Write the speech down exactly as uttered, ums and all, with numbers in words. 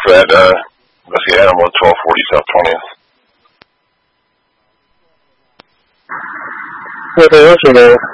for that, uh, let's see, Animal twelve forty South twentieth. What else are there?